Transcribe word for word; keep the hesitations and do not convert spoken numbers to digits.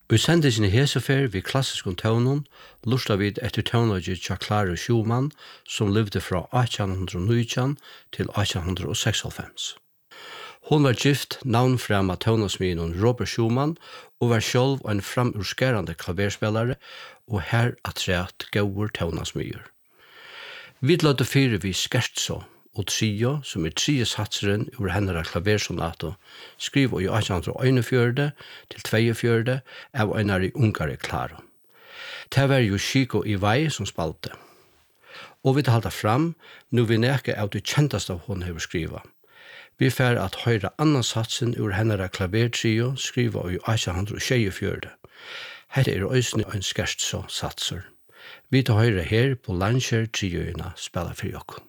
I sendingen i Hesefer vi klassisk tøvnen lustet vi etter tøvnlaget til Clara Schumann, som levde fra atten nitton til atten seksoghalvfems. Hon var gift navnfremma tøvnasminen Robert Schumann og var selv en framurskerende klaverspillere og her atræt gauur tøvnasmyer. Vi lødde fire vi Scherzo og Trio, som er tredje satseren over henne klaversonato, skriver i atten einogfjøruti til tveogfjøruti av en av de ungare Clara. Det var jo Chico Ivai som spalte. Og vi talte fram, nu vi nekker av det kjenteste av hun har skrivet. Vi får at høyre annan satsen over henne klavertrio skriver i atten tjuefjøruti. Her er øysene en Scherzo satser. Vi tar høyre her på Lancia trioina spela for jokken.